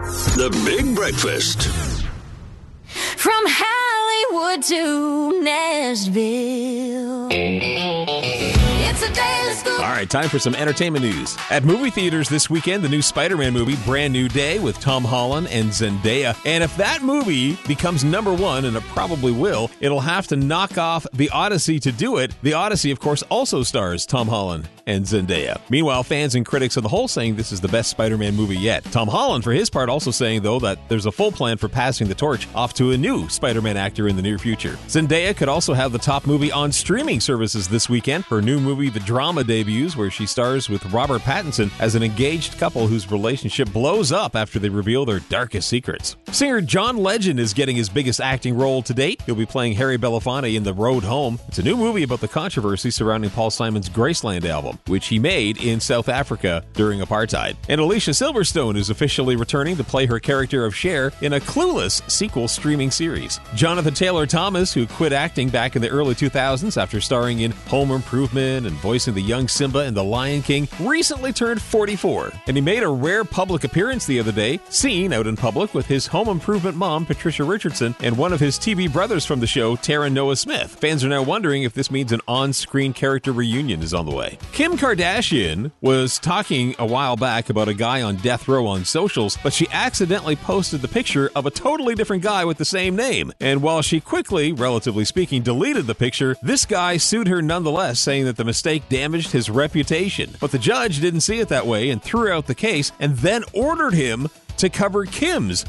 The Big Breakfast. From Hollywood to Nashville. It's a daily scoop. All right, time for some entertainment news. At movie theaters this weekend, the new Spider-Man movie, Brand New Day, with Tom Holland and Zendaya. And if that movie becomes number one, and it probably will, it'll have to knock off The Odyssey to do it. The Odyssey, of course, also stars Tom Holland and Zendaya. Meanwhile, fans and critics of the whole saying this is the best Spider-Man movie yet. Tom Holland, for his part, also saying, though, that there's a full plan for passing the torch off to a new Spider-Man actor in the near future. Zendaya could also have the top movie on streaming services this weekend. Her new movie, The Drama, debuts, where she stars with Robert Pattinson as an engaged couple whose relationship blows up after they reveal their darkest secrets. Singer John Legend is getting his biggest acting role to date. He'll be playing Harry Belafonte in The Road Home. It's a new movie about the controversy surrounding Paul Simon's Graceland album, which he made in South Africa during apartheid. And Alicia Silverstone is officially returning to play her character of Cher in a Clueless sequel streaming series. Jonathan Taylor Thomas, who quit acting back in the early 2000s after starring in Home Improvement and voicing the young Simba in The Lion King, recently turned 44. And he made a rare public appearance the other day, seen out in public with his Home Improvement mom, Patricia Richardson, and one of his TV brothers from the show, Taron Noah Smith. Fans are now wondering if this means an on-screen character reunion is on the way. Kim Kardashian was talking a while back about a guy on death row on socials, but she accidentally posted the picture of a totally different guy with the same name. And while she quickly, relatively speaking, deleted the picture, this guy sued her nonetheless, saying that the mistake damaged his reputation. But the judge didn't see it that way and threw out the case and then ordered him to cover Kim's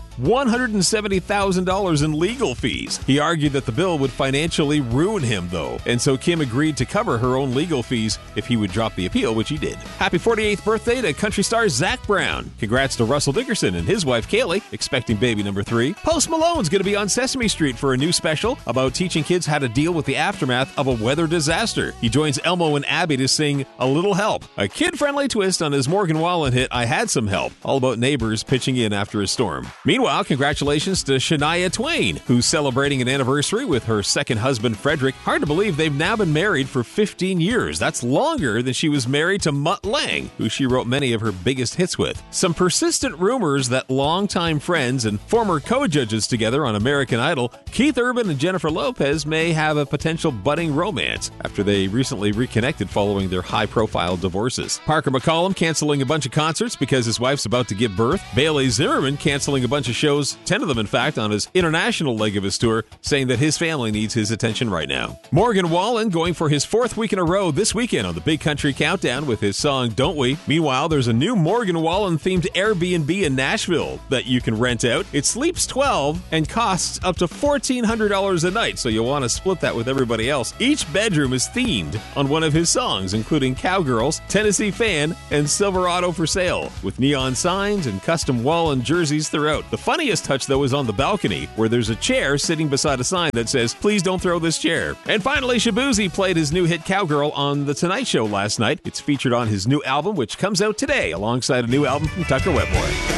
$170,000 in legal fees. He argued that the bill would financially ruin him, though, and so Kim agreed to cover her own legal fees if he would drop the appeal, which he did. Happy 48th birthday to country star Zac Brown. Congrats to Russell Dickerson and his wife Kaylee, expecting baby number 3. Post Malone's going to be on Sesame Street for a new special about teaching kids how to deal with the aftermath of a weather disaster. He joins Elmo and Abby to sing A Little Help, a kid-friendly twist on his Morgan Wallen hit I Had Some Help, all about neighbors pitching in after a storm. Meanwhile, congratulations to Shania Twain, who's celebrating an anniversary with her second husband, Frederick. Hard to believe they've now been married for 15 years. That's longer than she was married to Mutt Lange, who she wrote many of her biggest hits with. Some persistent rumors that longtime friends and former co-judges together on American Idol, Keith Urban and Jennifer Lopez, may have a potential budding romance after they recently reconnected following their high-profile divorces. Parker McCollum canceling a bunch of concerts because his wife's about to give birth. Bailey Zimmerman canceling a bunch of shows, 10 of them in fact, on his international leg of his tour, saying that his family needs his attention right now. Morgan Wallen going for his 4th week in a row this weekend on the Big Country Countdown with his song Don't We. Meanwhile, there's a new Morgan Wallen themed Airbnb in Nashville that you can rent out. It sleeps 12 and costs up to $1,400 a night, so you'll want to split that with everybody else. Each bedroom is themed on one of his songs, including Cowgirls, Tennessee Fan, and Silverado for Sale, with neon signs and custom Wallen jerseys throughout. The funniest touch, though, is on the balcony, where there's a chair sitting beside a sign that says, "Please don't throw this chair." And finally, Shaboozey played his new hit Cowgirl on The Tonight Show last night. It's featured on his new album, which comes out today, alongside a new album from Tucker Wetmore.